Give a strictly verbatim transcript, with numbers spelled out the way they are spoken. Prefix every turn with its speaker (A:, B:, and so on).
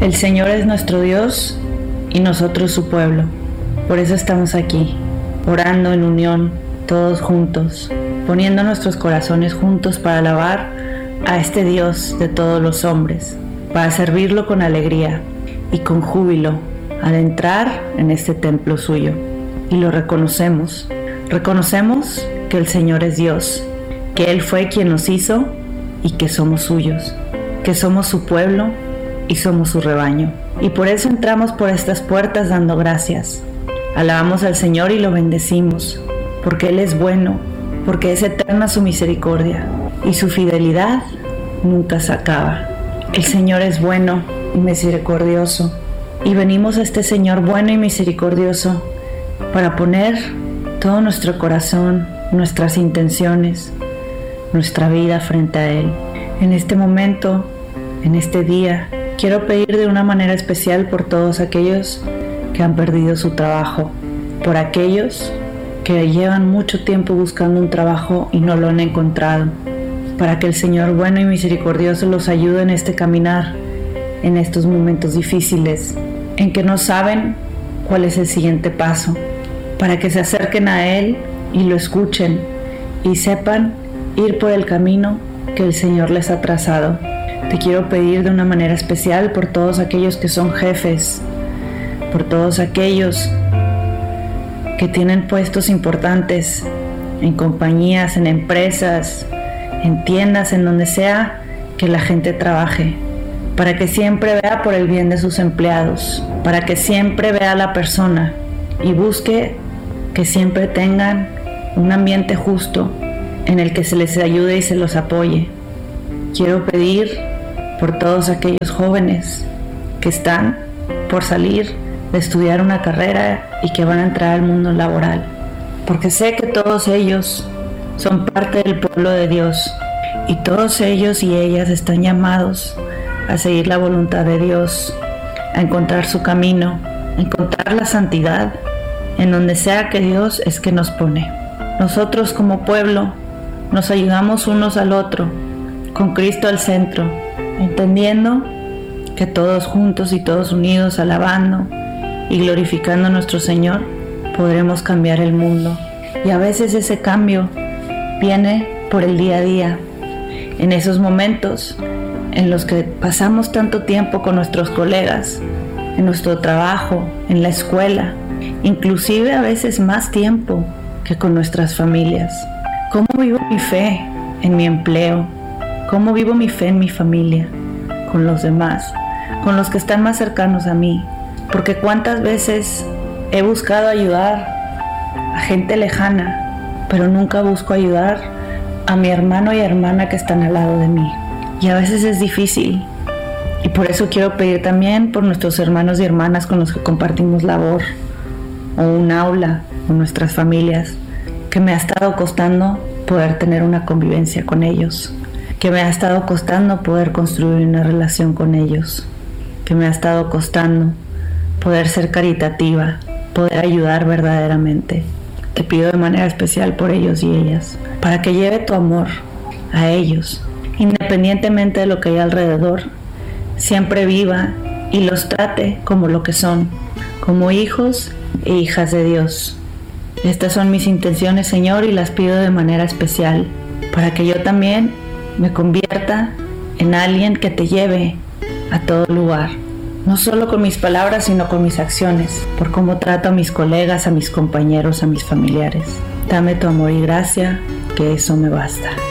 A: El Señor es nuestro Dios y nosotros su pueblo. Por eso estamos aquí, orando en unión, todos juntos, poniendo nuestros corazones juntos para alabar a este Dios de todos los hombres, para servirlo con alegría y con júbilo al entrar en este templo suyo. Y lo reconocemos, reconocemos que el Señor es Dios, que Él fue quien nos hizo y que somos suyos, que somos su pueblo y somos su rebaño. Y por eso entramos por estas puertas dando gracias. Alabamos al Señor y lo bendecimos, porque Él es bueno, porque es eterna su misericordia y su fidelidad nunca se acaba. El Señor es bueno y misericordioso, y venimos a este Señor bueno y misericordioso para poner todo nuestro corazón, nuestras intenciones, nuestra vida frente a Él. En este momento, en este día, quiero pedir de una manera especial por todos aquellos que han perdido su trabajo, por aquellos que llevan mucho tiempo buscando un trabajo y no lo han encontrado, para que el Señor bueno y misericordioso los ayude en este caminar, en estos momentos difíciles, en que no saben cuál es el siguiente paso, para que se acerquen a Él y lo escuchen y sepan ir por el camino que el Señor les ha trazado. Te quiero pedir de una manera especial por todos aquellos que son jefes, por todos aquellos que tienen puestos importantes en compañías, en empresas, en tiendas, en donde sea que la gente trabaje, para que siempre vea por el bien de sus empleados, para que siempre vea a la persona y busque que siempre tengan un ambiente justo en el que se les ayude y se los apoye. Quiero pedir por todos aquellos jóvenes que están por salir de estudiar una carrera y que van a entrar al mundo laboral, porque sé que todos ellos son parte del pueblo de Dios y todos ellos y ellas están llamados a seguir la voluntad de Dios, a encontrar su camino, a encontrar la santidad en donde sea que Dios es que nos pone. Nosotros como pueblo nos ayudamos unos al otro, con Cristo al centro, entendiendo que todos juntos y todos unidos, alabando y glorificando a nuestro Señor, podremos cambiar el mundo. Y a veces ese cambio viene por el día a día, en esos momentos en los que pasamos tanto tiempo con nuestros colegas, en nuestro trabajo, en la escuela, inclusive a veces más tiempo que con nuestras familias. ¿Cómo vivo mi fe en mi empleo? ¿Cómo vivo mi fe en mi familia? Con los demás, con los que están más cercanos a mí. Porque cuántas veces he buscado ayudar a gente lejana, pero nunca busco ayudar a mi hermano y hermana que están al lado de mí. Y a veces es difícil. Y por eso quiero pedir también por nuestros hermanos y hermanas con los que compartimos labor, o un aula, o nuestras familias, que me ha estado costando poder tener una convivencia con ellos, que me ha estado costando poder construir una relación con ellos, que me ha estado costando poder ser caritativa, poder ayudar verdaderamente. Te pido de manera especial por ellos y ellas, para que lleve tu amor a ellos, independientemente de lo que hay alrededor, siempre viva y los trate como lo que son, como hijos e hijas de Dios. Estas son mis intenciones, Señor, y las pido de manera especial, para que yo también me convierta en alguien que te lleve a todo lugar, no solo con mis palabras, sino con mis acciones, por cómo trato a mis colegas, a mis compañeros, a mis familiares. Dame tu amor y gracia, que eso me basta.